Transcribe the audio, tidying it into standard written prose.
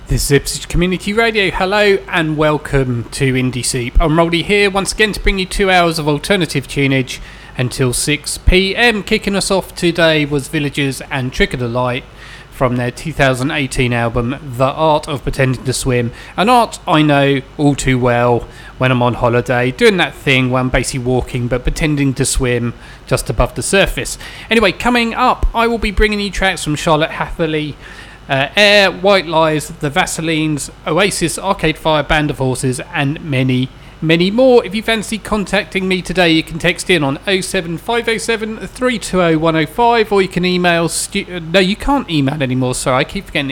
This is Ipswich Community Radio. Hello and welcome to Indie Seep. I'm Roldy here once again to bring you 2 hours of alternative tunage until 6 p.m. Kicking us off today was Villagers and Trick of the Light from their 2018 album The Art of Pretending to Swim, an art I know all too well when I'm on holiday, doing that thing where I'm basically walking but pretending to swim just above the surface. Anyway, coming up I will be bringing you tracks from Charlotte Hatherley, Air, White Lies, The Vaselines, Oasis, Arcade Fire, Band of Horses, and many more. If you fancy contacting me today, you can text in on 07507 320 105, or you can email. No, you can't email anymore. Sorry, I keep forgetting